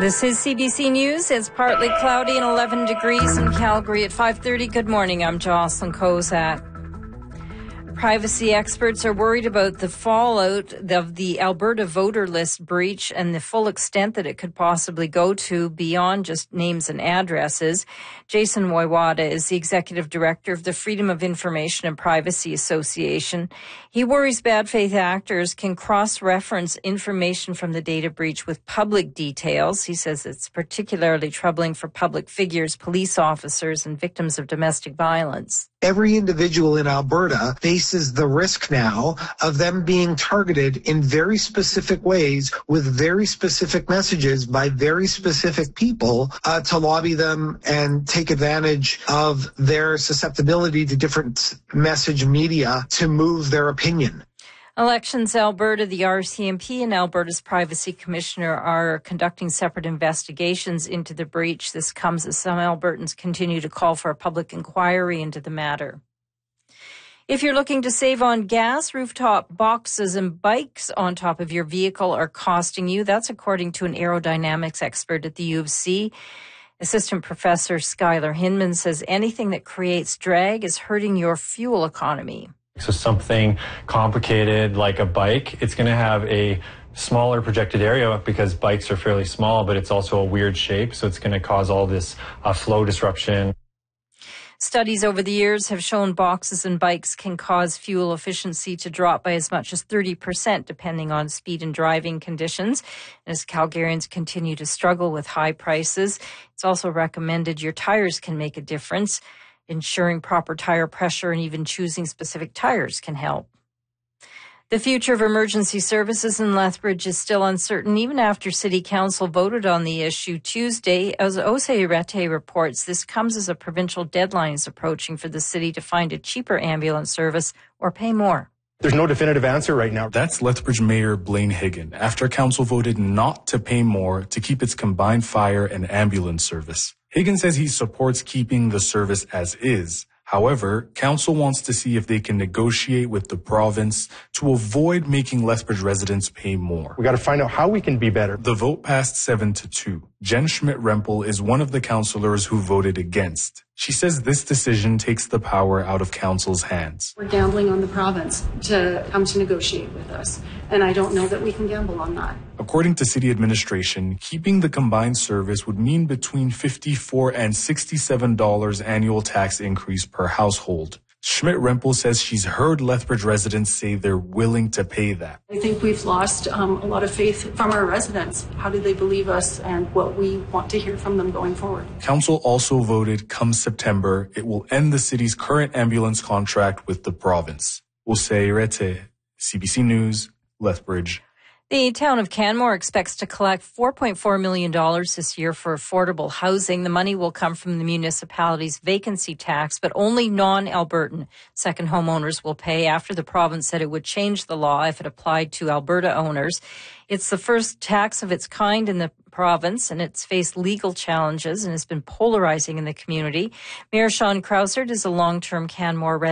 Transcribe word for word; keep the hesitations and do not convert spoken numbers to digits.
This is C B C News. It's partly cloudy and eleven degrees in Calgary at five thirty. Good morning. I'm Jocelyn Kozak. Privacy experts are worried about the fallout of the Alberta voter list breach and the full extent that it could possibly go to beyond just names and addresses. Jason Woywada is the executive director of the Freedom of Information and Privacy Association. He worries bad faith actors can cross-reference information from the data breach with public details. He says it's particularly troubling for public figures, police officers, and victims of domestic violence. Every individual in Alberta faces the risk now of them being targeted in very specific ways with very specific messages by very specific people uh, to lobby them and take advantage of their susceptibility to different message media to move their opinion. Elections Alberta, the R C M P and Alberta's Privacy Commissioner are conducting separate investigations into the breach. This comes as some Albertans continue to call for a public inquiry into the matter. If you're looking to save on gas, rooftop boxes and bikes on top of your vehicle are costing you. That's according to an aerodynamics expert at the U of C. Assistant Professor Skylar Hinman says anything that creates drag is hurting your fuel economy. So something complicated like a bike, it's going to have a smaller projected area because bikes are fairly small, but it's also a weird shape. So it's going to cause all this uh, flow disruption. Studies over the years have shown boxes and bikes can cause fuel efficiency to drop by as much as thirty percent, depending on speed and driving conditions. And as Calgarians continue to struggle with high prices, it's also recommended your tires can make a difference. Ensuring proper tire pressure and even choosing specific tires can help. The future of emergency services in Lethbridge is still uncertain, even after City Council voted on the issue Tuesday. As Ose Irete reports, this comes as a provincial deadline is approaching for the city to find a cheaper ambulance service or pay more. There's no definitive answer right now. That's Lethbridge Mayor Blaine Higgin after council voted not to pay more to keep its combined fire and ambulance service. Higgin says he supports keeping the service as is. However, council wants to see if they can negotiate with the province to avoid making Lethbridge residents pay more. We got to find out how we can be better. The vote passed seven to two. Jen Schmidt-Rempel is one of the councillors who voted against. She says this decision takes the power out of council's hands. We're gambling on the province to come to negotiate with us, and I don't know that we can gamble on that. According to city administration, keeping the combined service would mean between fifty-four dollars and sixty-seven dollars annual tax increase per household. Schmidt-Rempel says she's heard Lethbridge residents say they're willing to pay that. I think we've lost um, a lot of faith from our residents. How do they believe us and what we want to hear from them going forward? Council also voted come September, it will end the city's current ambulance contract with the province. Ose Irete, C B C News, Lethbridge. The town of Canmore expects to collect four point four million dollars this year for affordable housing. The money will come from the municipality's vacancy tax, but only non-Albertan second homeowners will pay after the province said it would change the law if it applied to Alberta owners. It's the first tax of its kind in the province, and it's faced legal challenges and has been polarizing in the community. Mayor Sean Krausert is a long-term Canmore resident.